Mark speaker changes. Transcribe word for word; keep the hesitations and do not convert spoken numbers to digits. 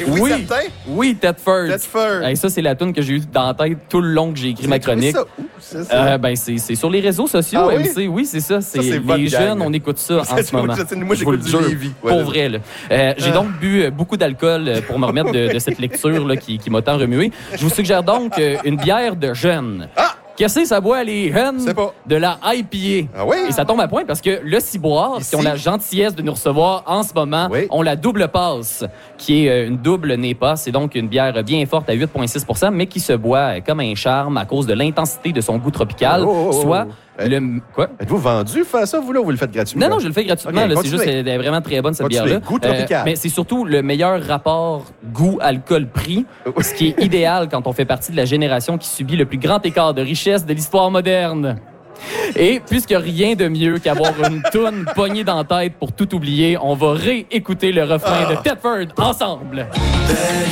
Speaker 1: Oui, certain.
Speaker 2: Oui, Tedford.
Speaker 1: Tedford.
Speaker 2: Hey, ça, c'est la tune que j'ai eue dans la tête tout le long que j'ai écrit ma chronique.
Speaker 1: Ça où, ça, ça?
Speaker 2: Euh, ben, c'est, c'est sur les réseaux sociaux,
Speaker 1: ah,
Speaker 2: M C. Oui, oui c'est ça. C'est,
Speaker 1: ça, c'est
Speaker 2: les jeunes, gang. On écoute ça en ce moment.
Speaker 1: Moi, j'écoute du Lévis.
Speaker 2: Pour ouais, vrai, là. Euh, j'ai donc bu beaucoup d'alcool pour me remettre de, de cette lecture là, qui, qui m'a tant remué. Je vous suggère donc une bière de jeunes.
Speaker 1: Ah!
Speaker 2: Qu'est-ce que ça boit, les jeunes? De la I P A.
Speaker 1: Ah oui?
Speaker 2: Et ça tombe à point parce que le Ciboire, qui ont la gentillesse de nous recevoir en ce moment,
Speaker 1: oui.
Speaker 2: ont la double passe, qui est une double N E P A. C'est donc une bière bien forte à huit virgule six pour cent, mais qui se boit comme un charme à cause de l'intensité de son goût tropical. Oh, oh, oh. Soit le... Quoi?
Speaker 1: Êtes-vous vendu faire ça, vous, là, ou vous le faites gratuitement?
Speaker 2: Non, non, je le fais gratuitement. Okay, là, c'est juste, elle est vraiment très bonne, cette
Speaker 1: continuez.
Speaker 2: bière-là.
Speaker 1: Goût tropical.
Speaker 2: Euh, mais c'est surtout le meilleur rapport goût-alcool-prix, ce qui est idéal quand on fait partie de la génération qui subit le plus grand écart de richesse de l'histoire moderne. Et puisque rien de mieux qu'avoir une toune pognée dans la tête pour tout oublier, on va réécouter le refrain ah. de Tedford ensemble.